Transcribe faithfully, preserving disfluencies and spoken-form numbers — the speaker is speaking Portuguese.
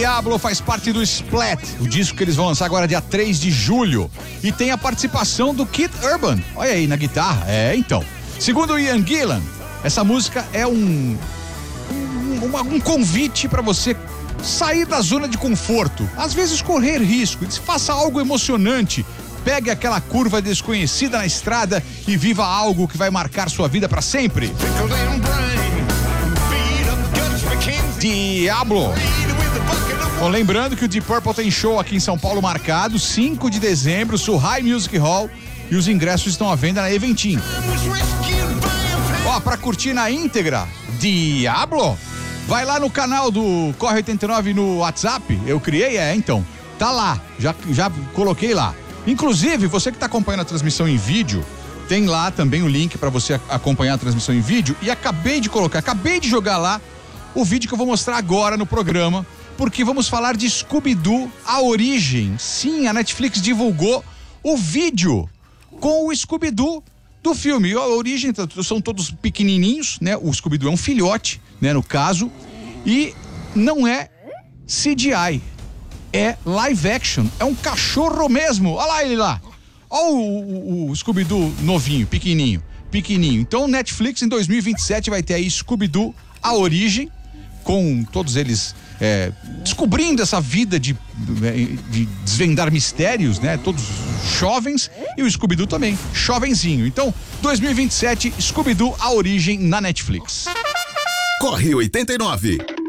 Diablo faz parte do Splat, o disco que eles vão lançar agora dia três de julho. E tem a participação do Keith Urban. Olha aí, na guitarra. É, então. Segundo o Ian Gillan, essa música é um, um, uma, um convite para você sair da zona de conforto. Às vezes correr risco. Diz, faça algo emocionante. Pegue aquela curva desconhecida na estrada e viva algo que vai marcar sua vida para sempre. Diablo. Bom, lembrando que o Deep Purple tem show aqui em São Paulo marcado, cinco de dezembro, Suhai Music Hall, e os ingressos estão à venda na Eventim. Ó, pra curtir na íntegra, Diablo, vai lá no canal do Corre oitenta e nove no WhatsApp, eu criei, é, então, tá lá, já, já coloquei lá. Inclusive, você que tá acompanhando a transmissão em vídeo, tem lá também o link pra você acompanhar a transmissão em vídeo, e acabei de colocar, acabei de jogar lá o vídeo que eu vou mostrar agora no programa, porque vamos falar de Scooby-Doo, A Origem. Sim, a Netflix divulgou o vídeo com o Scooby-Doo do filme. A Origem são todos pequenininhos, né? O Scooby-Doo é um filhote, né? No caso, e não é C G I, é live action, é um cachorro mesmo. Olha lá ele lá, olha o, o, o Scooby-Doo novinho, pequenininho, pequenininho. Então Netflix em dois mil e vinte e sete vai ter aí Scooby-Doo, A Origem, com todos eles é, descobrindo essa vida de, de desvendar mistérios, né? Todos jovens, e o Scooby-Doo também, jovenzinho. Então, dois mil e vinte e sete, Scooby-Doo, A Origem na Netflix. Corre oitenta e nove.